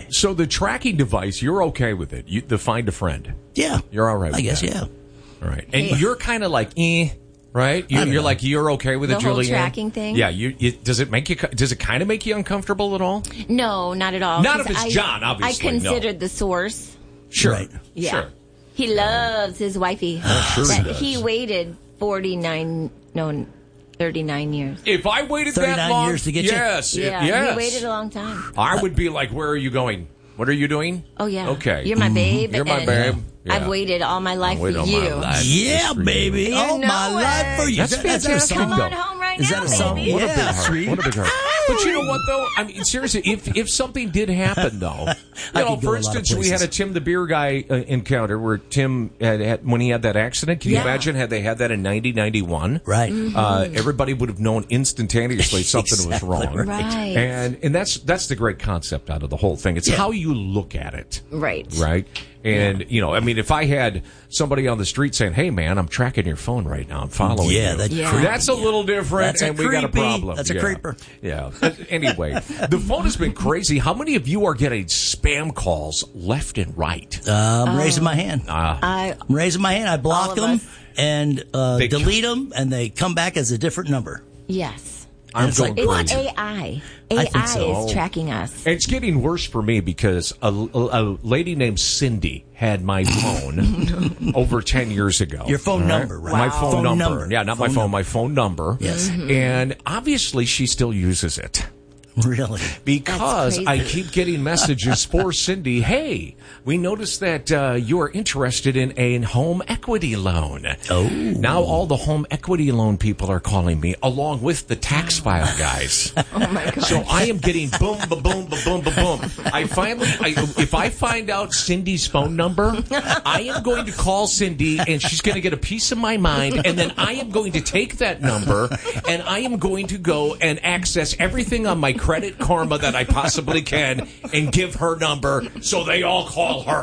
So the tracking device, you're okay with it? The Find a Friend? Yeah. You're all right with I guess, that? yeah. All right. And you're kind of like, right? You're like, you're okay with it, The whole Julianne? tracking thing? Yeah. Does it kind of make you uncomfortable at all? No, not at all. Not if 'cause it's John, obviously. I considered the source. Sure. Right. Yeah. Sure. He loves his wifey. Sure he does. He waited 39 years. If I waited 39 that long, years to get you? yes, Yeah, yes. he waited a long time. I would be like, where are you going? What are you doing? Oh, yeah. Okay. You're my babe. You're my and babe. Yeah. I've waited all my life for waited all my you. life. Yeah, Just for baby. you. All You my know life for you. That's Is that a fantastic, song? Come on though. home right Is now, that a song? baby. What a big Yeah, heart. sweet. What a big heart. But you know what, though? I mean, seriously, if something did happen, though, I for could go a lot of instance, we had places. a Tim the Beer Guy encounter where Tim, when he had that accident, can you Yeah. imagine had they had that in 90-91? Right. Everybody would have known instantaneously something was wrong. Right. And that's the great concept out of the whole thing. It's how you look at it. Right. Right? And, I mean, if I had somebody on the street saying, hey, man, I'm tracking your phone right now. I'm following Yeah, you. that's Yeah. creepy. That's a little different, That's a and we got a creepy. problem. That's a Yeah. creeper. Yeah. Anyway, the phone has been crazy. How many of you are getting spam calls left and right? I'm raising my hand. I I'm raising my hand. I block All of them us. and delete them, and they come back as a different number. yes. I'm it's going like, It's crazy. AI. I think AI so. is tracking us. It's getting worse for me because a lady named Cindy had my phone over 10 years ago. Your phone number, right? My Wow. phone Phone number. number. Yeah, not my Phone phone, number. my phone number. Yes. And obviously she still uses it. Really? Because That's I crazy. keep getting messages for Cindy. Hey, we noticed that you are interested in a home equity loan. Oh. Now all the home equity loan people are calling me, along with the tax file guys. Oh, my God. So I am getting boom, ba boom, ba boom, ba boom. If I find out Cindy's phone number, I am going to call Cindy, and she's going to get a piece of my mind, and then I am going to take that number, and I am going to go and access everything on my Credit Karma that I possibly can, and give her number so they all call her.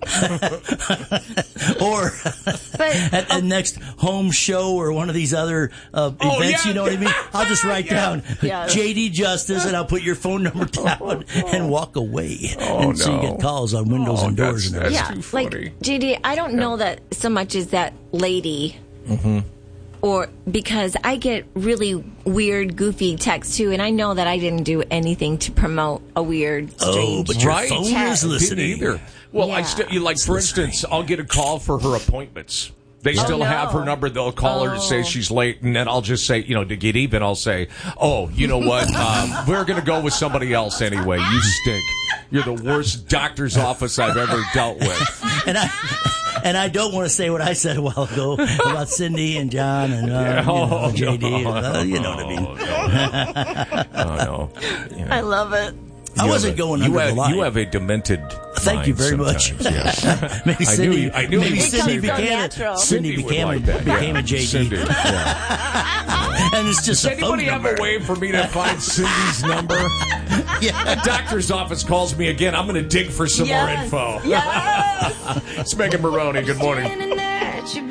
Or But at the next home show or one of these other events, yeah. you know what I mean? I'll just write down Yeah. JD Justice, and I'll put your phone number down and walk away. Oh, and so you no. get calls on windows and doors. that's- and yeah, too like funny. JD, I don't know that so much as that lady, or because I get really weird, goofy texts too, and I know that I didn't do anything to promote a weird, strange. but your Right. phone text. is listening. Didn't either. Well, I Yeah. still, for instance, I'll get a call for her appointments. They still no. have her number. They'll call her to say she's late, and then I'll just say, to get even, I'll say, oh, you know what? We're going to go with somebody else anyway. You stink. You're the worst doctor's office I've ever dealt with. And I don't want to say what I said a while ago about Cindy and John and JD. You know what I mean. Oh, no. I love it. I wasn't going under the line. You have a demented Thank you mind very much. sometimes, yes. Maybe Cindy, I knew maybe you'd Cindy say that. became Natural. a Cindy would became like that. became Yeah. a JD, Cindy, yeah. and it's just Does a phone anybody have number. a way for me to find Cindy's number? Yeah. The doctor's office calls me again. I'm going to dig for some more info. Yes. It's Megan Maroney. Good morning.